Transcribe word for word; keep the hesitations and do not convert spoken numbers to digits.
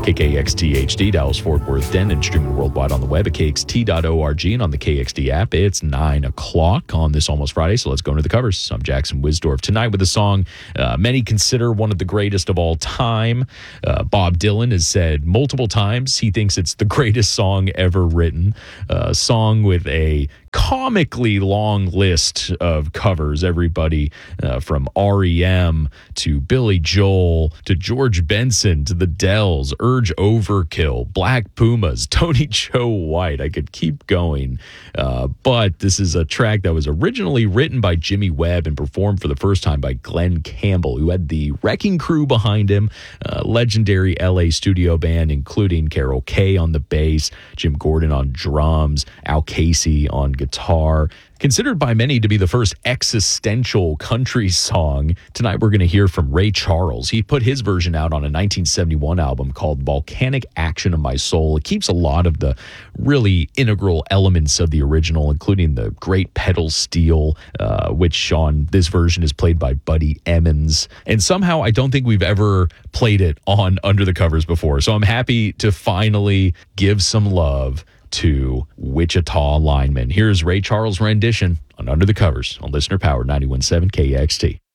K K X T H D, Dallas, Fort Worth, Denton, streaming worldwide on the web at K X T dot org and on the K X D app. It's nine o'clock on this Almost Friday, so let's go into the covers. I'm Jackson Wisdorf. Tonight with a song uh, many consider one of the greatest of all time. Uh, Bob Dylan has said multiple times he thinks it's the greatest song ever written. A song with a comically long list of covers. Everybody uh, from R E M to Billy Joel to George Benson to the Dells, Urge Overkill, Black Pumas, Tony Joe White. I could keep going. Uh, but this is a track that was originally written by Jimmy Webb and performed for the first time by Glenn Campbell, who had the Wrecking Crew behind him, a legendary L A studio band, including Carol Kay on the bass, Jim Gordon on drums, Al Casey on guitar. Considered by many to be the first existential country song, tonight we're going to hear from Ray Charles. He put his version out on a nineteen seventy-one album called Volcanic Action of My Soul. It keeps a lot of the really integral elements of the original, including the great pedal steel, uh, which on this version is played by Buddy Emmons. And somehow I don't think we've ever played it on Under the Covers before. So I'm happy to finally give some love to Wichita Lineman. Here's Ray Charles' rendition on Under the Covers on Listener Power ninety-one point seven K X T.